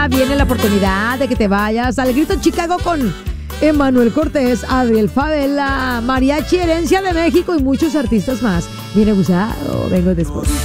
Ahorita viene la oportunidad de que te vayas al Grito Chicago con Emanuel Cortés, Adriel Favela, Mariachi Herencia de México y muchos artistas más. Bien abusado, vengo después.